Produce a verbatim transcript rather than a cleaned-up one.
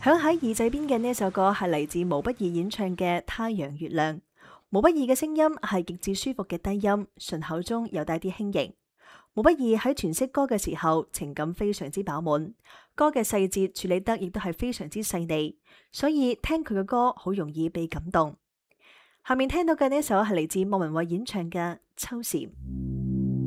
響喺耳仔邊嘅呢首歌係嚟自毛不易演唱嘅《太陽月亮》。毛不易嘅聲音係極致舒服嘅低音，順口中有帶啲輕盈。毛不易喺詮釋歌嘅時候，情感非常之飽滿，歌嘅細節處理得亦都係非常之細膩，所以聽佢嘅歌好容易被感動。下面聽到嘅呢首係嚟自莫文蔚演唱嘅《秋蟬》。